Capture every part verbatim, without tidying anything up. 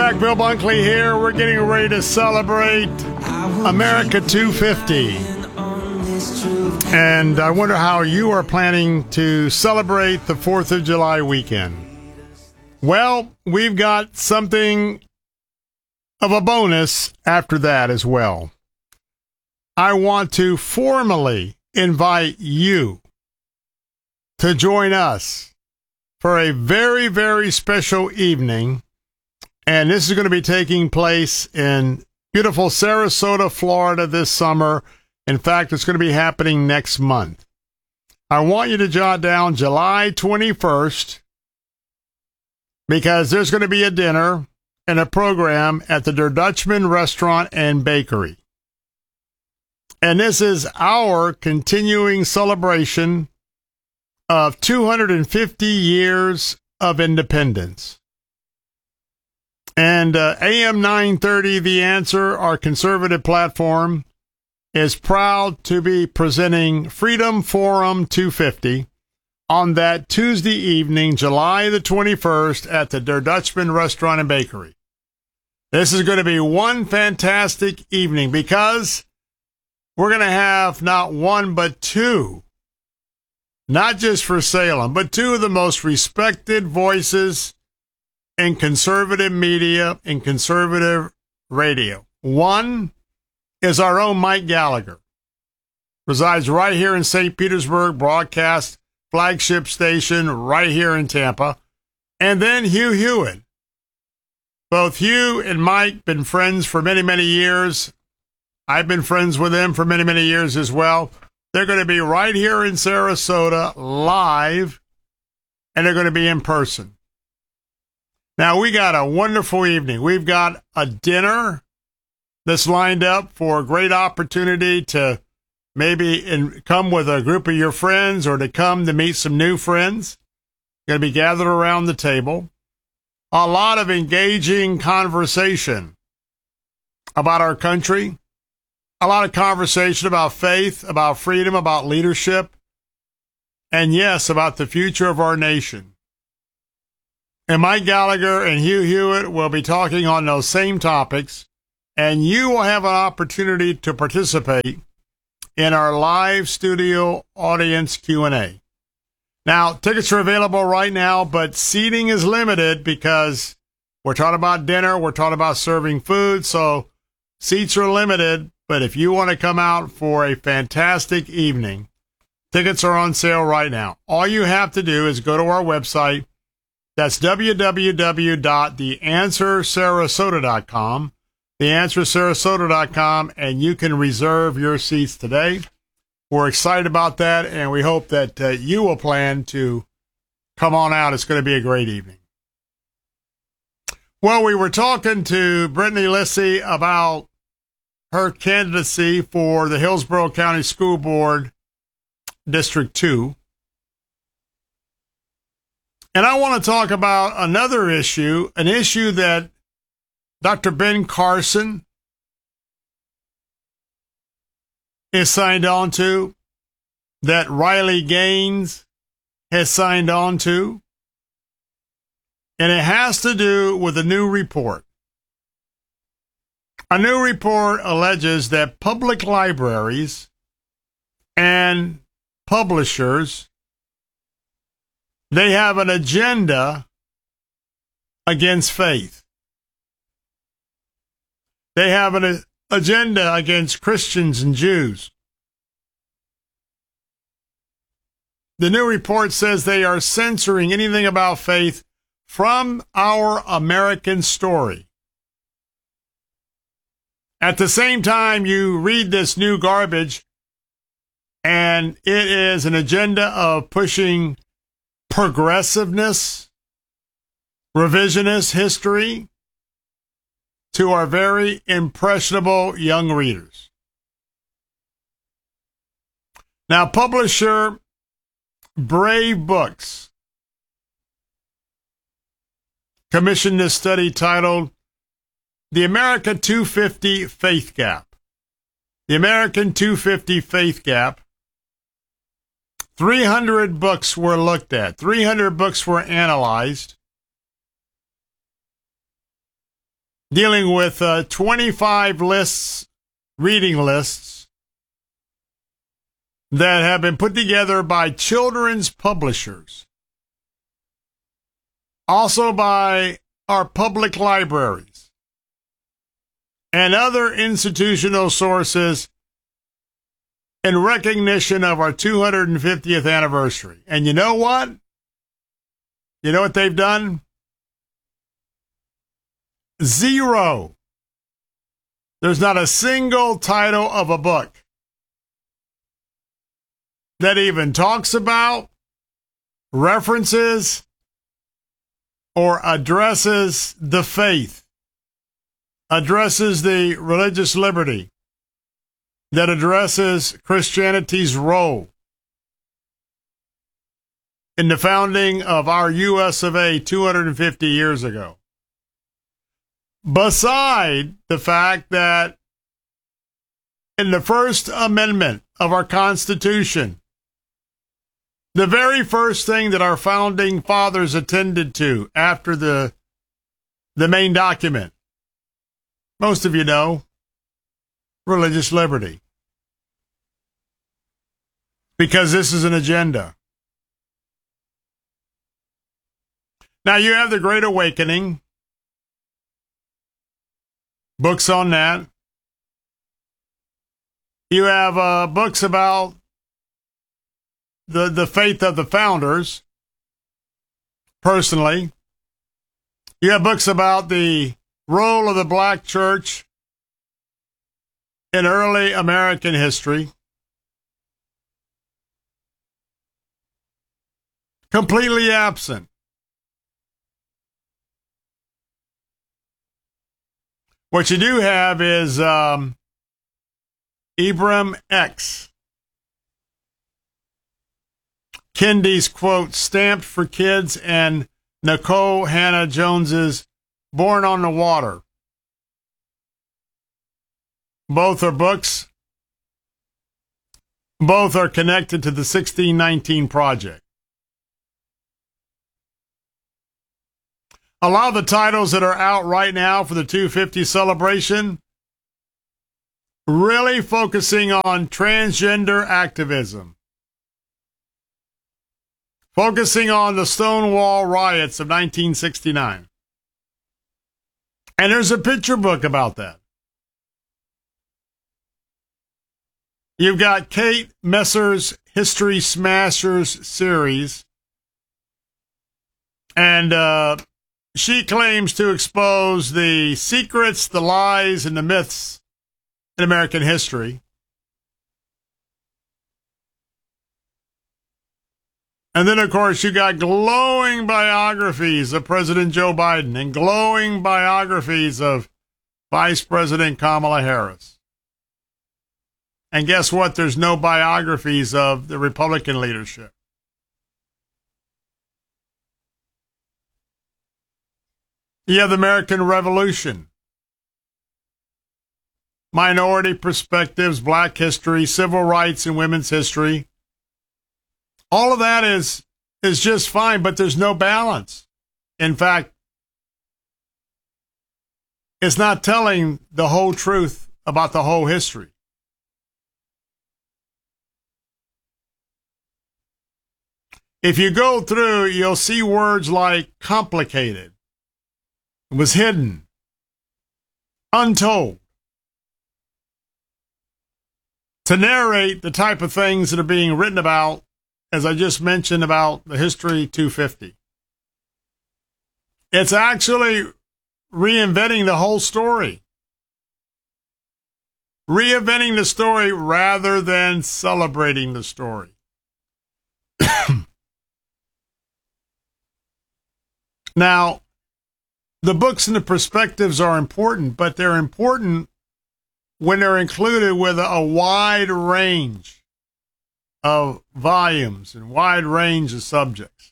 back. Bill Bunkley here. We're getting ready to celebrate America two fifty. And I wonder how you are planning to celebrate the fourth of July weekend. Well, we've got something of a bonus after that as well. I want to formally invite you to join us for a very, very special evening. And this is going to be taking place in beautiful Sarasota, Florida this summer. In fact, it's going to be happening next month. I want you to jot down July twenty-first because there's going to be a dinner and a program at the Der Dutchman Restaurant and Bakery. And this is our continuing celebration of two hundred fifty years of independence. And uh, A M nine thirty, The Answer, our conservative platform, is proud to be presenting Freedom Forum two fifty on that Tuesday evening, July the twenty-first, at the Der Dutchman Restaurant and Bakery. This is going to be one fantastic evening because we're going to have not one but two, not just for Salem, but two of the most respected voices in conservative media and conservative radio. One is our own Mike Gallagher, resides right here in Saint Petersburg, broadcast flagship station right here in Tampa. And then Hugh Hewitt. Both Hugh and Mike been friends for many, many years. I've been friends with them for many, many years as well. They're going to be right here in Sarasota live, and they're going to be in person. Now, we got a wonderful evening. We've got a dinner that's lined up for a great opportunity to maybe in, come with a group of your friends or to come to meet some new friends. Going to be gathered around the table. A lot of engaging conversation about our country. A lot of conversation about faith, about freedom, about leadership, and yes, about the future of our nation. And Mike Gallagher and Hugh Hewitt will be talking on those same topics, and you will have an opportunity to participate in our live studio audience Q and A. Now, tickets are available right now, but seating is limited because we're talking about dinner, we're talking about serving food, so seats are limited. But if you want to come out for a fantastic evening, tickets are on sale right now. All you have to do is go to our website. That's w w w dot the answer sarasota dot com, the answer sarasota dot com, and you can reserve your seats today. We're excited about that, and we hope that uh, you will plan to come on out. It's going to be a great evening. Well, we were talking to Brittany Lissy about her candidacy for the Hillsborough County School Board District two. And I want to talk about another issue, an issue that Doctor Ben Carson is signed on to, that Riley Gaines has signed on to, and it has to do with a new report. A new report alleges that public libraries and publishers, they have an agenda against faith. They have an agenda against Christians and Jews. The new report says they are censoring anything about faith from our American story. At the same time, you read this new garbage, and it is an agenda of pushing progressiveness, revisionist history to our very impressionable young readers. Now, publisher Brave Books commissioned this study titled The America two fifty Faith Gap. The American two fifty Faith Gap. three hundred books were looked at. three hundred books were analyzed. dealing with uh, twenty-five lists, reading lists, that have been put together by children's publishers, also by our public libraries, and other institutional sources in recognition of our two hundred fiftieth anniversary. And you know what? You know what they've done? Zero. There's not a single title of a book that even talks about, references, or addresses the faith, addresses the religious liberty, that addresses Christianity's role in the founding of our U S of A two hundred fifty years ago. Beside the fact that in the First Amendment of our Constitution, the very first thing that our founding fathers attended to after the, the main document, most of you know, religious liberty. Because this is an agenda. Now you have the Great Awakening, books on that. You have uh, books about the, the faith of the founders, personally. You have books about the role of the black church in early American history. Completely absent. What you do have is um, Ibram X. Kendi's quote, Stamped for Kids, and Nicole Hannah Jones's Born on the Water. Both are books. Both are connected to the sixteen nineteen Project. A lot of the titles that are out right now for the two fifty celebration really focusing on transgender activism, focusing on the Stonewall riots of nineteen sixty-nine. And there's a picture book about that. You've got Kate Messer's History Smashers series, and uh, she claims to expose the secrets, the lies, and the myths in American history. And then, of course, you got glowing biographies of President Joe Biden and glowing biographies of Vice President Kamala Harris. And guess what? There's no biographies of the Republican leadership. You have the American Revolution, minority perspectives, black history, civil rights, and women's history. All of that is, is just fine, but there's no balance. In fact, it's not telling the whole truth about the whole history. If you go through, you'll see words like complicated, was hidden, untold, to narrate the type of things that are being written about, as I just mentioned about the History two fifty. It's actually reinventing the whole story. Reinventing the story rather than celebrating the story. Now, the books and the perspectives are important, but they're important when they're included with a wide range of volumes and wide range of subjects.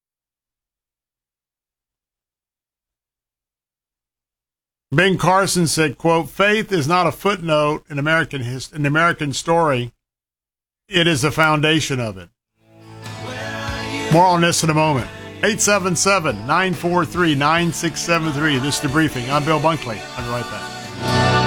Ben Carson said, quote, faith is not a footnote in American his- in the American story. It is the foundation of it. More on this in a moment. eight seven seven, nine four three, nine six seven three. This is The Briefing. I'm Bill Bunkley. I'll be right back.